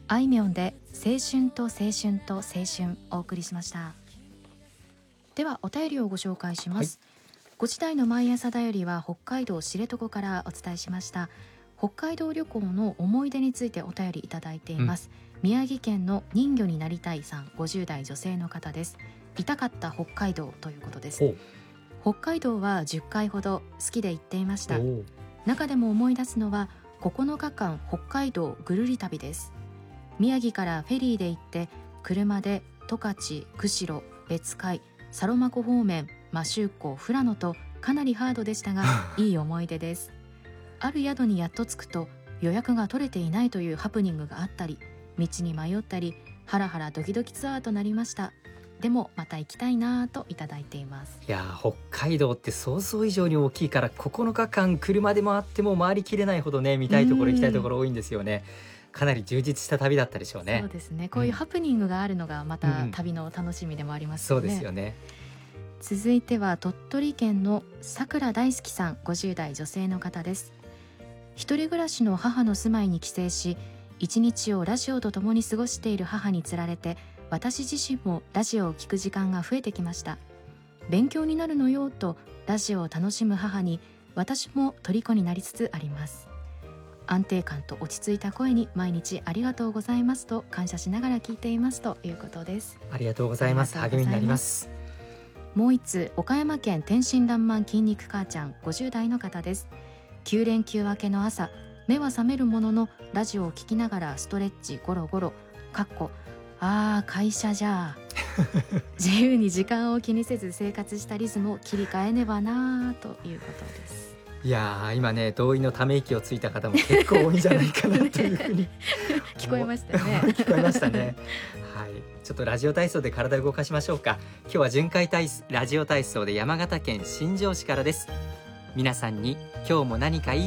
あいみょんで青春と青春と青春お送りしました。ではお便りをご紹介します、5時台の毎朝だよりは北海道知床からお伝えしました。北海道旅行の思い出についてお便りいただいています、宮城県の人魚になりたいさん、50代女性の方です。痛かった北海道ということです。北海道は10回ほど好きで行っていました。中でも思い出すのは9日間北海道ぐるり旅です。宮城からフェリーで行って車で十勝、釧路、別海、サロマ湖方面、摩周湖、富良野とかなりハードでしたがいい思い出です。ある宿にやっと着くと予約が取れていないというハプニングがあったり、道に迷ったり、ハラハラドキドキツアーとなりました。でもまた行きたいなといただいています。 いや北海道って想像以上に大きいから9日間車で回っても回りきれないほどね、見たいところ行きたいところ多いんですよね。かなり充実した旅だったでしょうね。 そうですね、こういうハプニングがあるのがまた旅の楽しみでもありますよね、 そうですよね。 続いては鳥取県の桜大好きさん、50代女性の方です。一人暮らしの母の住まいに帰省し、一日をラジオと共に過ごしている母につられて、私自身もラジオを聞く時間が増えてきました。勉強になるのよとラジオを楽しむ母に私も虜になりつつあります。安定感と落ち着いた声に毎日ありがとうございますと感謝しながら聞いていますということです。 ありがとうございます。励みになります。 もう一つ、岡山県天真爛漫筋肉母ちゃん、50代の方です。9連休明けの朝、目は覚めるもののラジオを聞きながらストレッチゴロゴロ会社じゃ自由に時間を気にせず生活したリズムを切り替えねばなということです。 いや今ね、同意のため息をついた方も結構多いんじゃないかなというふうに聞こえましたね聞こえましたね。はい、ちょっとラジオ体操で体を動かしましょうか。今日は巡回ラジオ体操で山形県新庄市からです。皆さんに今日も何かいい